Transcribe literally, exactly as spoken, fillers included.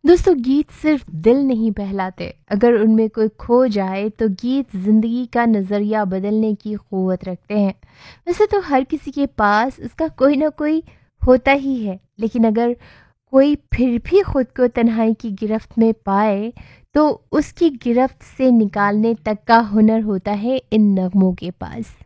दोस्तों, गीत सिर्फ दिल नहीं बहलाते। अगर उनमें कोई खो जाए तो गीत जिंदगी का नज़रिया बदलने की क़ुव्वत रखते हैं। वैसे तो हर किसी के पास इसका कोई ना कोई होता ही है, लेकिन अगर कोई फिर भी खुद को तन्हाई की गिरफ्त में पाए तो उसकी गिरफ्त से निकालने तक का हुनर होता है इन नगमों के पास।